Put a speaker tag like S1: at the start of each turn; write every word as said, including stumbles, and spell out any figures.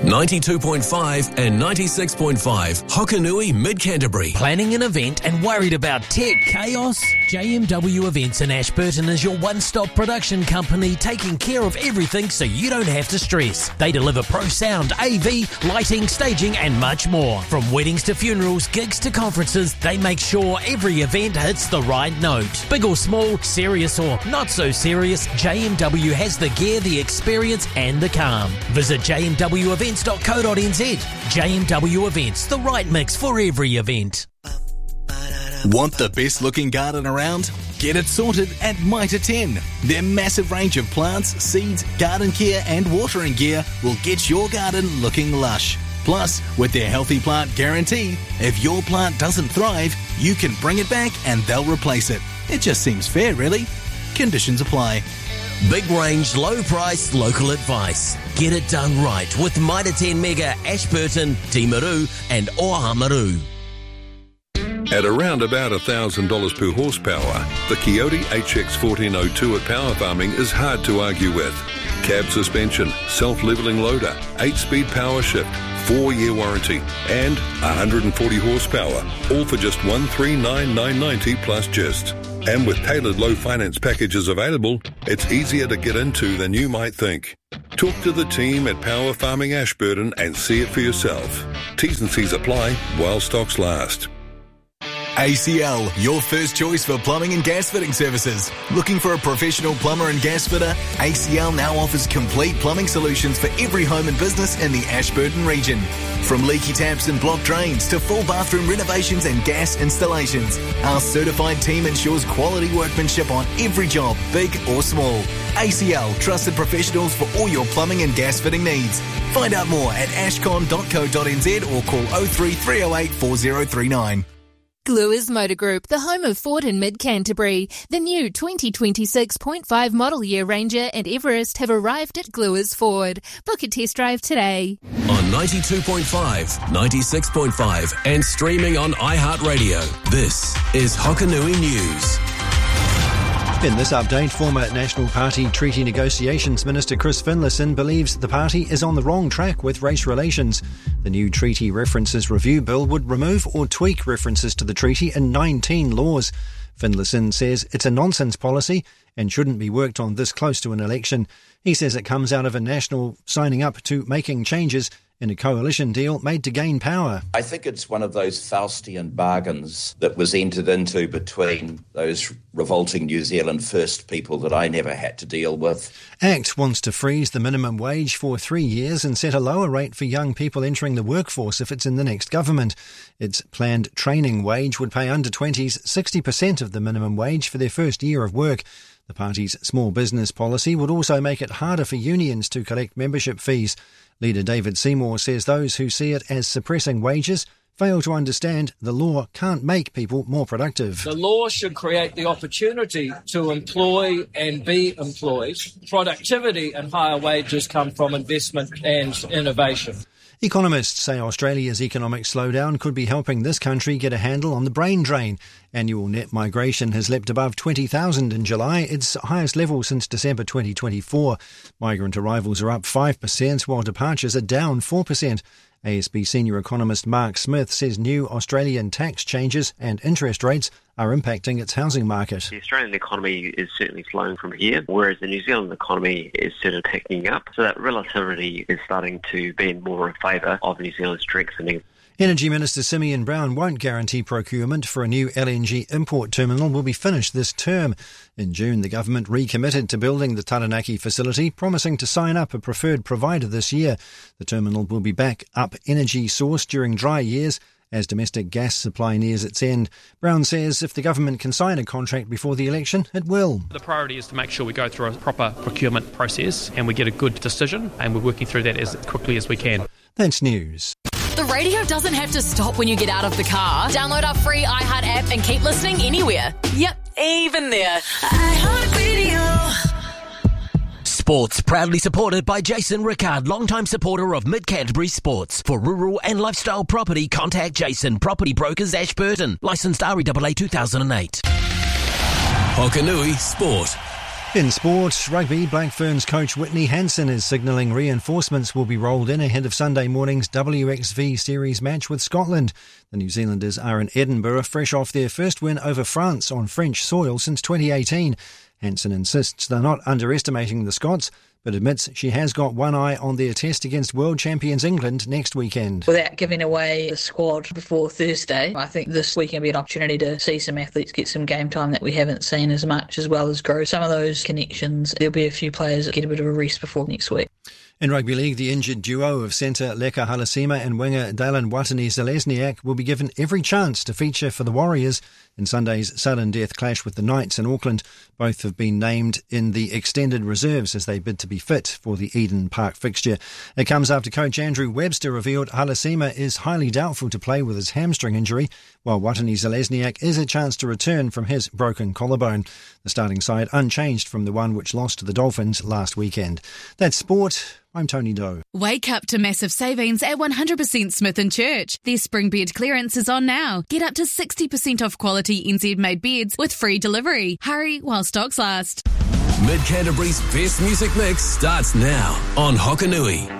S1: ninety-two point five and ninety-six point five Hokanui Mid-Canterbury.
S2: Planning an event and worried about tech chaos? J M W Events in Ashburton is your one-stop production company taking care of everything so you don't have to stress. They deliver pro sound, A V, lighting, staging and much more. From weddings to funerals, gigs to conferences, they make sure every event hits the right note. Big or small, serious or not so serious, J M W has the gear, the experience and the calm. Visit j m w events dot co dot n z. J M W Events, the right mix for every event.
S3: Want the best looking garden around? Get it sorted at Mitre ten. Their massive range of plants, seeds, garden care and watering gear will get your garden looking lush. Plus, with their Healthy Plant Guarantee, if your plant doesn't thrive, you can bring it back and they'll replace it. It just seems fair, really. Conditions apply.
S1: Big range, low price, local advice. Get it done right with Mitre ten Mega, Ashburton, Timaru and Oamaru.
S4: At around about one thousand dollars per horsepower, the Coyote H X fourteen oh two at Power Farming is hard to argue with. Cab suspension, self-leveling loader, eight-speed power shift, four-year warranty, and one hundred forty horsepower, all for just one hundred thirty-nine thousand nine hundred ninety dollars plus gist. And with tailored low finance packages available, it's easier to get into than you might think. Talk to the team at Power Farming Ashburton and see it for yourself. T's and C's apply while stocks last.
S3: A C L, your first choice for plumbing and gas fitting services. Looking for a professional plumber and gas fitter? A C L now offers complete plumbing solutions for every home and business in the Ashburton region. From leaky taps and blocked drains to full bathroom renovations and gas installations, our certified team ensures quality workmanship on every job, big or small. A C L, trusted professionals for all your plumbing and gas fitting needs. Find out more at ashcon dot co dot n z or call oh three three oh eight four oh three nine.
S5: Gluers Motor Group, the home of Ford in Mid-Canterbury. The new twenty twenty-six point five model year Ranger and Everest have arrived at Gluers Ford. Book a test drive today.
S1: On ninety-two point five, ninety-six point five and streaming on iHeartRadio. This is Hokanui News.
S6: In this update, former National Party Treaty Negotiations Minister Chris Finlayson believes the party is on the wrong track with race relations. The new Treaty References Review Bill would remove or tweak references to the treaty in nineteen laws. Finlayson says it's a nonsense policy and shouldn't be worked on this close to an election. He says it comes out of a national signing up to making changes in a coalition deal made to gain power.
S7: I think it's one of those Faustian bargains that was entered into between those revolting New Zealand First people that I never had to deal with.
S6: ACT wants to freeze the minimum wage for three years and set a lower rate for young people entering the workforce if it's in the next government. Its planned training wage would pay under twenties sixty percent of the minimum wage for their first year of work. The party's small business policy would also make it harder for unions to collect membership fees. Leader David Seymour says those who see it as suppressing wages fail to understand the law can't make people more productive.
S8: The law should create the opportunity to employ and be employed. Productivity and higher wages come from investment and innovation.
S6: Economists say Australia's economic slowdown could be helping this country get a handle on the brain drain. Annual net migration has leapt above twenty thousand in July, its highest level since December twenty twenty-four. Migrant arrivals are up five percent, while departures are down four percent. A S B senior economist Mark Smith says new Australian tax changes and interest rates are impacting its housing market.
S9: The Australian economy is certainly slowing from here, whereas the New Zealand economy is certainly picking up. So that relativity is starting to be in more in favour of New Zealand strengthening.
S6: Energy Minister Simeon Brown won't guarantee procurement for a new L N G import terminal will be finished this term. In June, the government recommitted to building the Taranaki facility, promising to sign up a preferred provider this year. The terminal will be back up energy source during dry years as domestic gas supply nears its end. Brown says if the government can sign a contract before the election, it will.
S10: The priority is to make sure we go through a proper procurement process and we get a good decision, and we're working through that as quickly as we can.
S6: That's news.
S11: The radio doesn't have to stop when you get out of the car. Download our free iHeart app and keep listening anywhere. Yep, even there. iHeart Radio.
S2: Sports, proudly supported by Jason Rickard, longtime supporter of Mid-Canterbury Sports. For rural and lifestyle property, contact Jason, Property Brokers Ashburton. Licensed R E A A two thousand eight.
S1: Hokanui Sport.
S6: In sport, rugby, Black Ferns coach Whitney Hansen is signalling reinforcements will be rolled in ahead of Sunday morning's W X V Series match with Scotland. The New Zealanders are in Edinburgh, fresh off their first win over France on French soil since twenty eighteen. Hansen insists they're not underestimating the Scots, but admits she has got one eye on their test against world champions England next weekend.
S12: Without giving away the squad before Thursday, I think this week can be an opportunity to see some athletes get some game time that we haven't seen as much, as well as grow some of those connections. There'll be a few players that get a bit of a rest before next week.
S6: In rugby league, the injured duo of centre Leka Halasima and winger Dallin Watene-Zelezniak will be given every chance to feature for the Warriors in Sunday's sudden death clash with the Knights in Auckland. Both have been named in the extended reserves as they bid to be fit for the Eden Park fixture. It comes after coach Andrew Webster revealed Halasima is highly doubtful to play with his hamstring injury, while Watene-Zelezniak is a chance to return from his broken collarbone. The starting side unchanged from the one which lost to the Dolphins last weekend. That's sport. I'm Tony Doe.
S13: Wake up to massive savings at one hundred percent Smith and Church. Their spring bed clearance is on now. Get up to sixty percent off quality N Z-made beds with free delivery. Hurry while stocks last.
S1: Mid Canterbury's best music mix starts now on Hokanui.